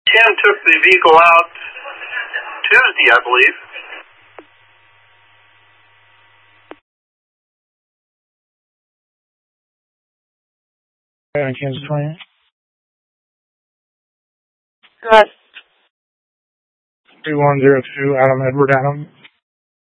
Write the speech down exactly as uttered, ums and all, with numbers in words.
Ken took the vehicle out Tuesday, I believe. And Kansas twenty. Good. three one zero two, Adam Edward Adam.